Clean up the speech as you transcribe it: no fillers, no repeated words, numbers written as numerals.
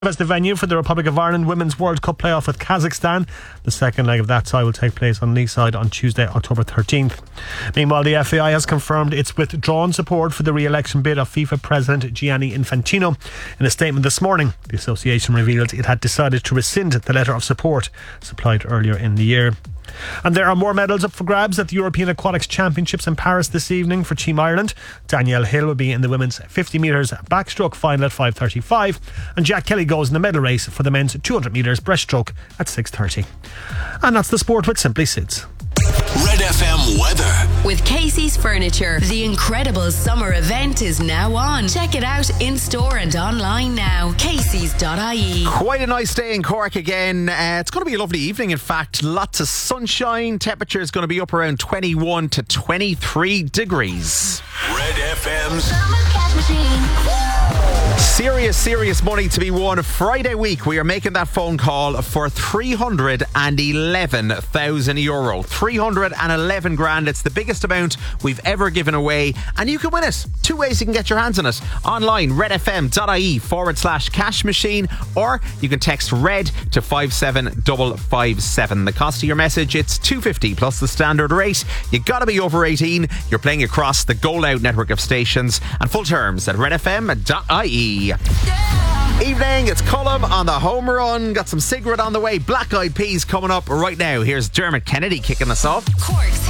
As the venue for the Republic of Ireland Women's World Cup playoff with Kazakhstan. The second leg of that tie will take place on Leeside on Tuesday, October 13th. Meanwhile, the FAI has confirmed its withdrawn support for the re-election bid of FIFA President Gianni Infantino. In a statement this morning, the association revealed it had decided to rescind the letter of support supplied earlier in the year. And there are more medals up for grabs at the European Aquatics Championships in Paris this evening for Team Ireland. Danielle Hill will be in the women's 50 metres backstroke final at 5:35, and Jack Kelly goes in the medal race for the men's 200 metres breaststroke at 6:30. And that's the sport with Simply Suits. Red FM weather. With Casey's Furniture, the incredible summer event is now on. Check it out in store and online now. Casey's.ie. Quite a nice day in Cork again. It's going to be a lovely evening. In fact, lots of sunshine. Temperature is going to be up around 21 to 23 degrees. Red FM's Serious money to be won. Friday week, we are making that phone call for €311,000. 311 grand. It's the biggest amount we've ever given away, and you can win it. Two ways you can get your hands on it. Online, redfm.ie/cash machine, or you can text RED to 57557. The cost of your message, it's $2.50 plus the standard rate. You gotta be over 18. You're playing across the Go Loud network of stations, and full terms at redfm.ie. Evening, it's Cullum on the home run. Got some cigarette on the way. Black Eyed Peas coming up right now. Here's Dermot Kennedy kicking us off. Cork's